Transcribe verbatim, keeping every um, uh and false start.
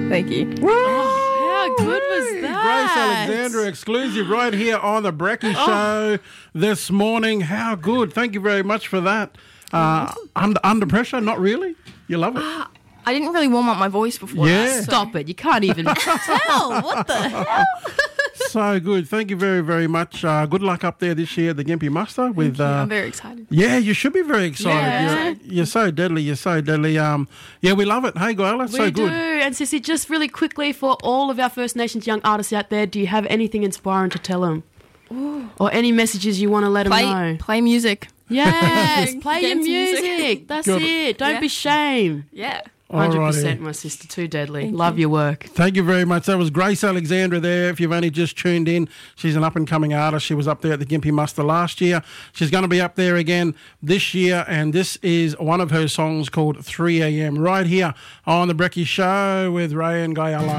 Thank you. How good was that? Grace Alexandra exclusive right here on the Brekkie Oh. Show this morning. How good. Thank you very much for that. Uh, under, under pressure? Not really? You love it? I didn't really warm up my voice before Yeah. that. so- Stop it. You can't even tell. What the hell? So good. Thank you very, very much. Uh, good luck up there this year at the Gympie Muster. With, uh, I'm very excited. yeah, you should be very excited. Yeah. You're, you're so deadly. You're so deadly. Um, yeah, we love it. Hey, Goala, so we good. do. And Sissy, just really quickly for all of our First Nations young artists out there, do you have anything inspiring to tell them? Or any messages you want to let them Play, know? play music. Yes, play your Dance music. music. That's Good. it. Don't Yeah. be ashamed. Yeah. one hundred percent, Alrighty. my sister. Too deadly. Love your work. Thank you very much. That was Grace Alexandra there. If you've only just tuned in, she's an up-and-coming artist. She was up there at the Gympie Muster last year. She's going to be up there again this year, and this is one of her songs called three a.m. right here on the Brekkie Show with Ray and Gayala.